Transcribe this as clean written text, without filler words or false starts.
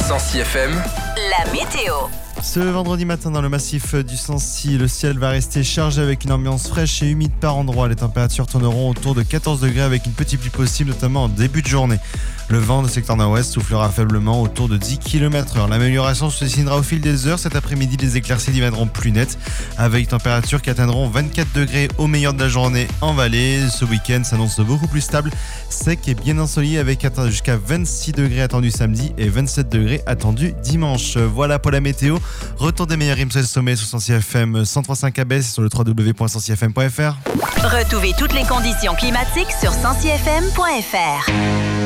Sancy FM, la météo. Ce vendredi matin dans le massif du Sancy, le ciel va rester chargé avec une ambiance fraîche et humide par endroits. Les températures tourneront autour de 14 degrés avec une petite pluie possible, notamment en début de journée. Le vent de secteur nord-ouest soufflera faiblement autour de 10 km/h. L'amélioration se dessinera au fil des heures. Cet après-midi, les éclaircies deviendront plus nettes avec des températures qui atteindront 24 degrés au meilleur de la journée en vallée. Ce week-end s'annonce beaucoup plus stable, sec et bien ensoleillé avec jusqu'à 26 degrés attendus samedi et 27 degrés attendus dimanche. Voilà pour la météo. Retour des meilleurs rimes sur le sommet sur Sancy FM 103.5 ABS et sur le www.sancyfm.fr. Retrouvez toutes les conditions climatiques sur sancyfm.fr.